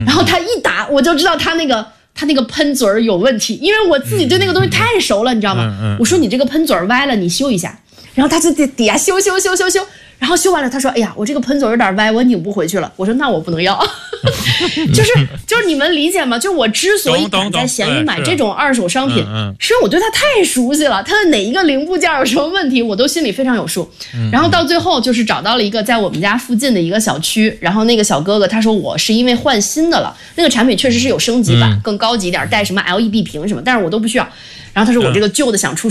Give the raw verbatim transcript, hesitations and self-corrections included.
然后他一打我就知道他那个他那个喷嘴儿有问题，因为我自己对那个东西太熟了，你知道吗？我说你这个喷嘴儿歪了，你修一下。然后他就底下修修修修修，然后修完了，他说：“哎呀，我这个喷嘴有点歪，我拧不回去了。”我说：“那我不能要。”就是就是你们理解吗？就我之所以敢在闲鱼买这种二手商品，是因为我对它太熟悉了，它的哪一个零部件有什么问题，我都心里非常有数。然后到最后就是找到了一个在我们家附近的一个小区，然后那个小哥哥他说我是因为换新的了，那个产品确实是有升级版，更高级一点，带什么 L E D 屏什么，但是我都不需要。然后他说我这个旧的想出手。